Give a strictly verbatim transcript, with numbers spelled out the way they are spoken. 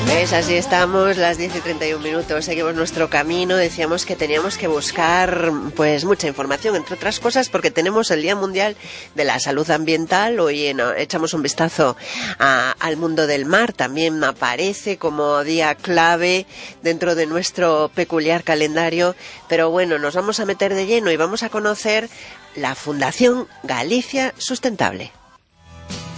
Pues así estamos, las diez y treinta y un minutos, seguimos nuestro camino. Decíamos que teníamos que buscar pues mucha información, entre otras cosas porque tenemos el Día Mundial de la Salud Ambiental. Hoy eh, echamos un vistazo a, al mundo del mar, también aparece como día clave dentro de nuestro peculiar calendario, pero bueno, nos vamos a meter de lleno y vamos a conocer la Fundación Galicia Sustentable.